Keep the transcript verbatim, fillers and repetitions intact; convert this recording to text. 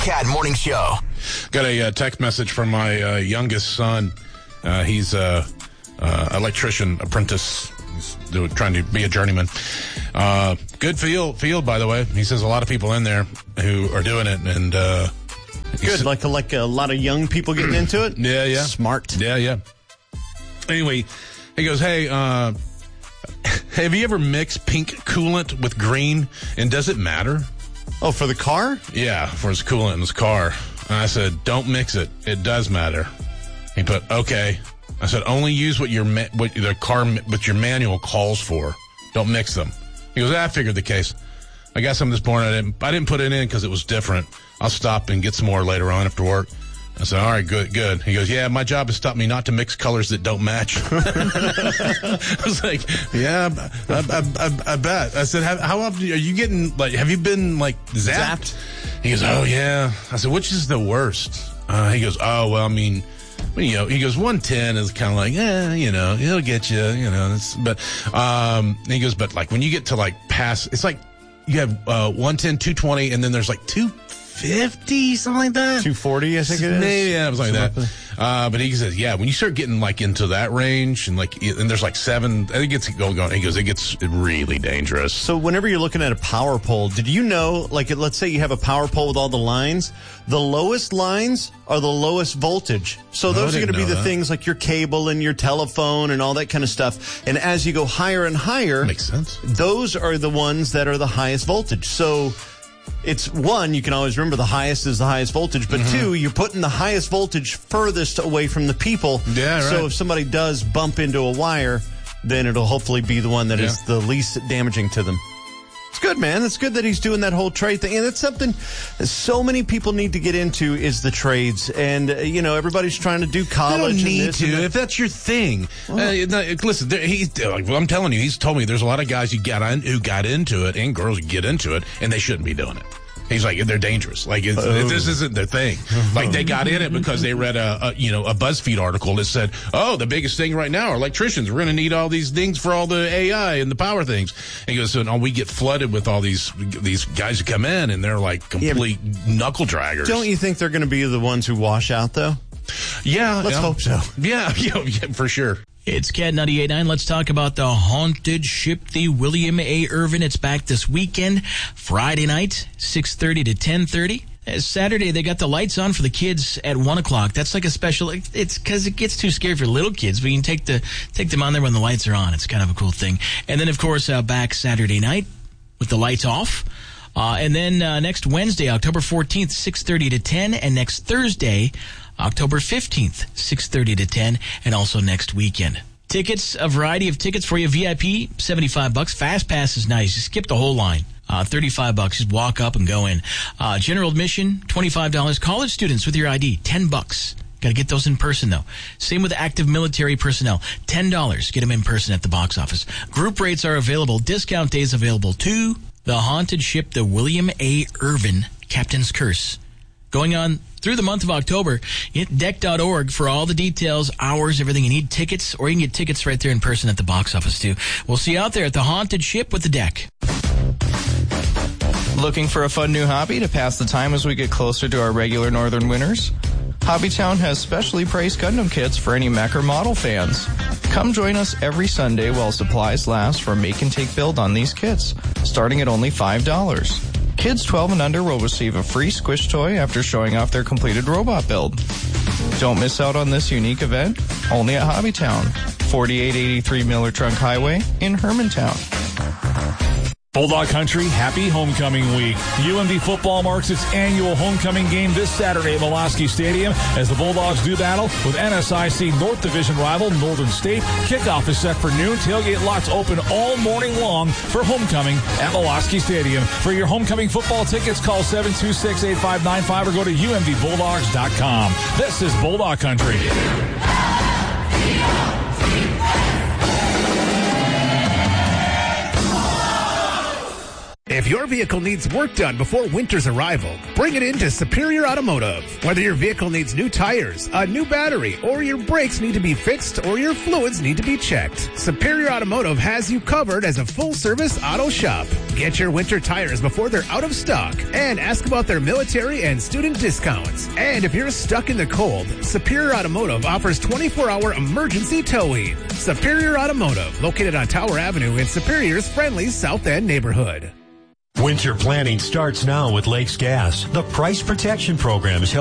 Cat Morning Show. Got a uh, text message from my uh, youngest son. Uh, he's a uh, uh, electrician apprentice. He's doing, trying to be a journeyman. Uh, good field, field, by the way. He says a lot of people in there who are doing it, and uh, good. Like a, like a lot of young people getting into it. Yeah, yeah. Smart. Yeah, yeah. Anyway, he goes, "Hey, uh, have you ever mixed pink coolant with green, and does it matter?" Oh, for the car? Yeah, for his coolant in his car. And I said, "Don't mix it. It does matter." He put, "Okay." I said, "Only use what your ma- what the car what your manual calls for. Don't mix them." He goes, "I figured the case. I guess I'm this morning. I didn't I didn't put it in because it was different. I'll stop and get some more later on after work." I said, "All right, good, good." He goes, "Yeah, my job is to stop me not to mix colors that don't match." I was like, "Yeah, I, I, I, I bet." I said, how, "How often are you getting, like, have you been, like, zapped?" zapped? He goes, "Oh, yeah." I said, "Which is the worst?" Uh, he goes, "Oh, well, I mean, you know," he goes, one ten is kind of like, eh, you know, it'll get you, you know, it's, but, um, he goes, but, like, when you get to, like, pass, it's like, you have, uh, one ten, two twenty, and then there's, like, two fifty, something like that. two forty, I think it is. Maybe, yeah, it was like that. Uh, but he says, yeah, when you start getting like into that range and like, and there's like seven, I think it's going, going, he goes, it gets really dangerous. So whenever you're looking at a power pole, did you know, like, let's say you have a power pole with all the lines, the lowest lines are the lowest voltage. So those are going to be the that. things like your cable and your telephone and all that kind of stuff. And as you go higher and higher, makes sense. Those are the ones that are the highest voltage. So it's one, you can always remember the highest is the highest voltage, but mm-hmm. two, you're putting the highest voltage furthest away from the people. Yeah, right. So if somebody does bump into a wire, then it'll hopefully be the one that yeah. is the least damaging to them. It's good, man. It's good that he's doing that whole trade thing. And it's something so many people need to get into is the trades. And, uh, you know, everybody's trying to do college. You don't need and this to. And that. If that's your thing. Well, uh, no, listen, there, he's, well, I'm telling you, he's told me there's a lot of guys who got, in, who got into it and girls who get into it, and they shouldn't be doing it. He's like, they're dangerous. Like, it's, oh. this isn't their thing. Like, they got in it because they read a, a, you know, a BuzzFeed article that said, oh, the biggest thing right now are electricians. We're going to need all these things for all the A I and the power things. And he goes, so now we get flooded with all these these guys who come in, and they're like complete yeah, knuckle draggers. Don't you think they're going to be the ones who wash out, though? Yeah. Let's yeah. hope so. Yeah, yeah, yeah, for sure. It's Cat ninety-eight point nine. Let's talk about the Haunted Ship, the William A. Irvin. It's back this weekend, Friday night, six thirty to ten thirty. Saturday, they got the lights on for the kids at one o'clock. That's like a special, it's because it gets too scary for little kids, but you can take the take them on there when the lights are on. It's kind of a cool thing. And then, of course, uh, back Saturday night with the lights off. Uh, and then uh, next Wednesday, October fourteenth, six thirty to ten. And next Thursday, October fifteenth, six thirty to ten, and also next weekend. Tickets, a variety of tickets for you. V I P, seventy-five bucks. Fast Pass is nice. You skip the whole line. Uh, thirty-five bucks. Just walk up and go in. Uh, general admission, twenty-five dollars. College students with your I D, ten bucks. Got to get those in person, though. Same with active military personnel. ten dollars. Get them in person at the box office. Group rates are available. Discount days available, too. The Haunted Ship, the William A. Irvin, Captain's Curse. Going on through the month of October. Hit deck dot org for all the details, hours, everything you need. Tickets, or you can get tickets right there in person at the box office, too. We'll see you out there at the Haunted Ship with the Deck. Looking for a fun new hobby to pass the time as we get closer to our regular northern winters? Hobbytown has specially priced Gundam kits for any mech or model fans. Come join us every Sunday while supplies last for make and take build on these kits, starting at only five dollars. Kids twelve and under will receive a free squish toy after showing off their completed robot build. Don't miss out on this unique event, only at Hobbytown, forty-eight eighty-three Miller Trunk Highway in Hermantown. Bulldog Country, happy homecoming week. U M D football marks its annual homecoming game this Saturday at Molosky Stadium as the Bulldogs do battle with N S I C North Division rival Northern State. Kickoff is set for noon. Tailgate lots open all morning long for homecoming at Molosky Stadium. For your homecoming football tickets, call seven two six, eight five nine five or go to U M D bulldogs dot com. This is Bulldog Country. If your vehicle needs work done before winter's arrival, bring it in to Superior Automotive. Whether your vehicle needs new tires, a new battery, or your brakes need to be fixed or your fluids need to be checked, Superior Automotive has you covered as a full-service auto shop. Get your winter tires before they're out of stock and ask about their military and student discounts. And if you're stuck in the cold, Superior Automotive offers twenty-four hour emergency towing. Superior Automotive, located on Tower Avenue in Superior's friendly South End neighborhood. Winter planning starts now with Lakes Gas. The Price Protection Program is